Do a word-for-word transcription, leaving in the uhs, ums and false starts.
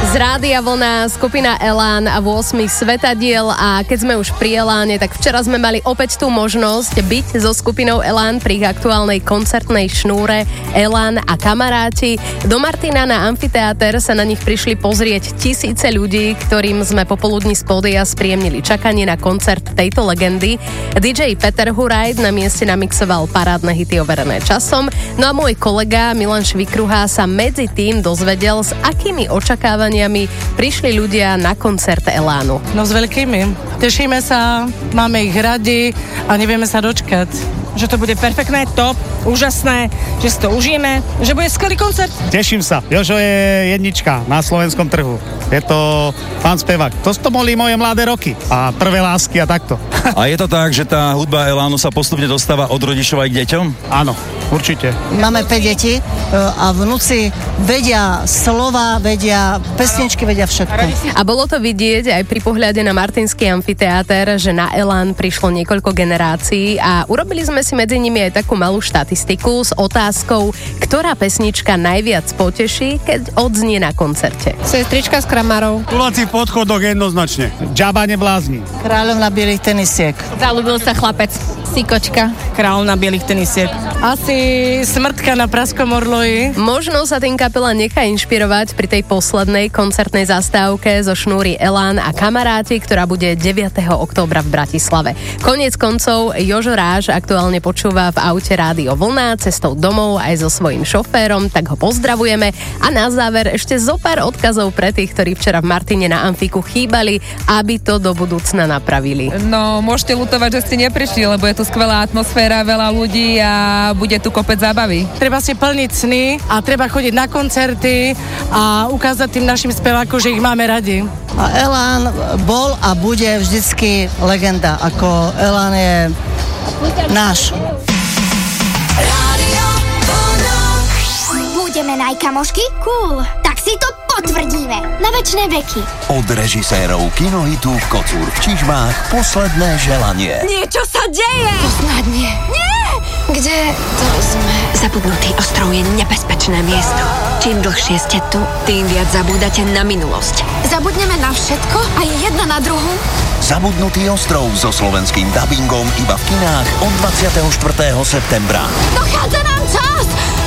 Z Rádia Vlna, skupina Elán a ôsmy Svetadiel a keď sme už pri Eláne, tak včera sme mali opäť tú možnosť byť so skupinou Elán pri ich aktuálnej koncertnej šnúre Elán a kamaráti. Do Martina na amfiteáter sa na nich prišli pozrieť tisíce ľudí, ktorým sme popoludní z pódia spríjemnili čakanie na koncert tejto legendy. dý džej Peter Hurajt na mieste namixoval parádne hity overené časom, no a môj kolega Milan Švikruha sa medzi tým dozvedel, s akými očakávaniami prišli ľudia na koncert Elánu. No s veľkými. Tešíme sa, máme ich radi a nevieme sa dočkať. Že to bude perfektné, top, úžasné, že si to užijeme, že bude skvelý koncert. Teším sa. Jožo je jednička na slovenskom trhu. Je to pán spevák. To to boli moje mladé roky a prvé lásky a takto. A je to tak, že tá hudba Elánu sa postupne dostáva od rodičov aj k deťom? Áno, určite. Máme päť detí a vnúci vedia slova, vedia pesničky, vedia všetko. A bolo to vidieť aj pri pohľade na Martinský amfiteáter, že na Elán prišlo niekoľko generácií a urobili sme si medzi nimi aj takú malú štatistiku s otázkou, ktorá pesnička najviac poteší, keď odznie na koncerte. Sestrička s Kramarov. Kuláci v podchodoch jednoznačne. Džaba neblázni. Kráľovna bielých tenisiek. Zalúbil sa chlapec. Sikočka. Kráľovna bielých tenisiek. Asi Smrtka na Praskom orloji. Možno sa tým kapela nechá inšpirovať pri tej poslednej koncertnej zastávke zo šnúry Elán a kamaráti, ktorá bude deviateho októbra v Bratislave. Koniec koncov Jožo Ráž aktuálne počúva v aute Rádio Vlna cestou domov aj so svojím šoférom, tak ho pozdravujeme a na záver ešte zo pár odkazov pre tých, ktorí včera v Martine na Amfiku chýbali, aby to do budúcna napravili. No, môžete ľutovať, že ste neprišli, lebo je tu skvelá atmosféra, veľa ľudí a bude tu kopec zábavy. Treba si plniť sny a treba chodiť na koncerty a ukázať tým našim spevákom, že ich máme radi. A Elán bol a bude vždycky legenda, ako Elán je náš. Budeme najkamošky? Cool. Tak si to potvrdíme. Na večné veky. Od režisérov kinohitu Kocúr v čižmách posledné želanie. Niečo sa deje! To snad nie. Nie! Kde to sme? Zabudnutý ostrov je nebezpečné miesto. Čím dlhšie ste tu, tým viac zabúdate na minulosť. Zabudneme na všetko? Aj jedna na druhú? Zabudnutý ostrov so slovenským dabingom iba v kinách od dvadsiateho štvrtého septembra. Dochádza nám čas!